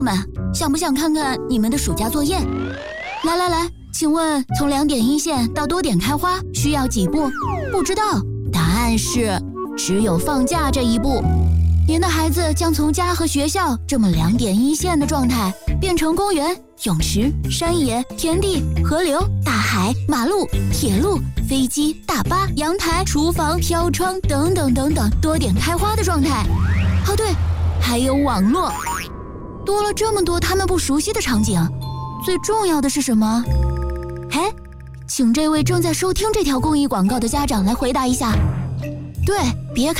们，想不想看看你们的暑假作业？来，请问从2点一线到多点开花需要几步？不知道，答案是只有放假这一步。您的孩子将从家和学校这么2点一线的状态，变成公园、泳池、山野、田地、河流、大海、马路、铁路、飞机、大巴、阳台、厨房、飘窗等等等等多点开花的状态。哦对，还有网络。多了这么多他们不熟悉的场景，最重要的是什么？请这位正在收听这条公益广告的家长来回答一下。对，别看